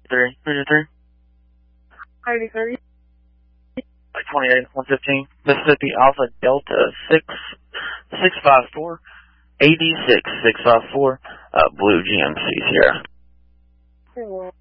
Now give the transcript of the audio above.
3. 30. 28, 115, Mississippi Alpha Delta 654, 86, 654, Blue GMC Sierra.